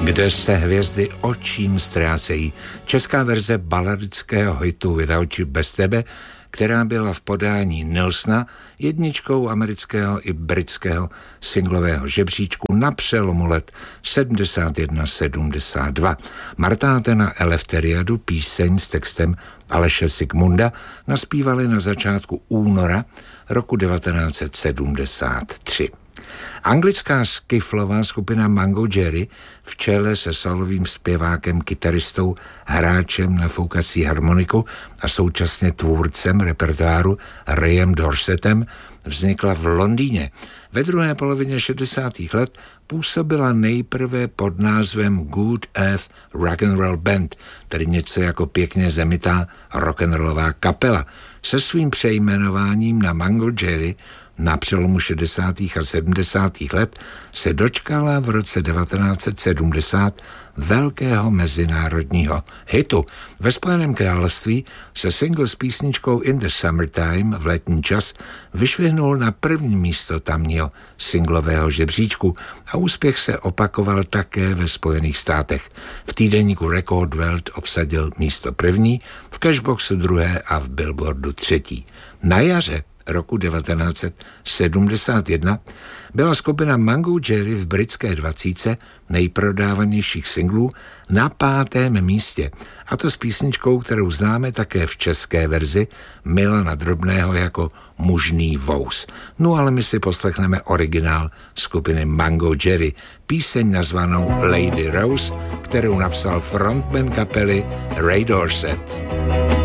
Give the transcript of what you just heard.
Kde se hvězdy očím ztrácejí. Česká verze baladického hitu Without You, bez tebe, která byla v podání Nilsona jedničkou amerického i britského singlového žebříčku na přelomu let 71-72. Marta Atena Eleftheriadu píseň s textem Aleše Sigmunda naspívali na začátku února roku 1973. Anglická skiflová skupina Mango Jerry v čele se solovým zpěvákem, kytaristou, hráčem na foukací harmoniku a současně tvůrcem repertoáru Rayem Dorsetem vznikla v Londýně. Ve druhé polovině 60. let působila nejprve pod názvem Good Earth Rock and Roll Band, tedy něco jako pěkně zemitá rock'n'rollová kapela. Se svým přejmenováním na Mango Jerry na přelomu 60. a 70. let se dočkala v roce 1970 velkého mezinárodního hitu. Ve Spojeném království se single s písničkou In the Summertime v letní čas vyšvihnul na první místo tamního singlového žebříčku a úspěch se opakoval také ve Spojených státech. V týdeníku Record World obsadil místo první, v Cashboxu druhé a v Billboardu třetí. Na jaře roku 1971 byla skupina Mango Jerry v britské 20 nejprodávanějších singlů na 5. místě, a to s písničkou, kterou známe také v české verzi Milana Drobného jako Mužný vous. No ale my si poslechneme originál skupiny Mango Jerry, píseň nazvanou Lady Rose, kterou napsal frontman kapely Ray Dorset.